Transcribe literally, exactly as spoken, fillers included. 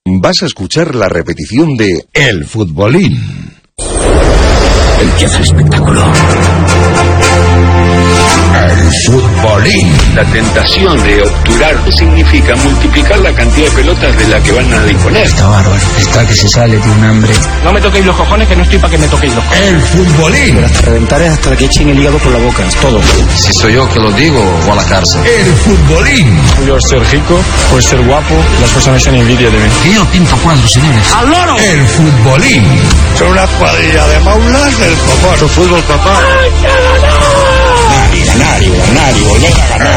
Vas a escuchar la repetición de El Futbolín. Empieza el espectáculo. El Futbolín. La tentación de obturar significa multiplicar la cantidad de pelotas de la que van a disponer. Está bárbaro, está que se sale, tiene un hambre. No me toquéis los cojones, que no estoy para que me toquéis los cojones. El Futbolín. Pero hasta reventar es hasta que echen el hígado por la boca, todo. Si soy yo que lo digo, o a la cárcel. El Futbolín. Puedo ser rico, puedo ser guapo, las personas tienen envidia de mí. Que yo pinto cuadros, señores. ¡Al loro! El Futbolín. Son una cuadrilla de maulas del copón. Fútbol, papá. Ganar, ganar y ganar y volver a ganar.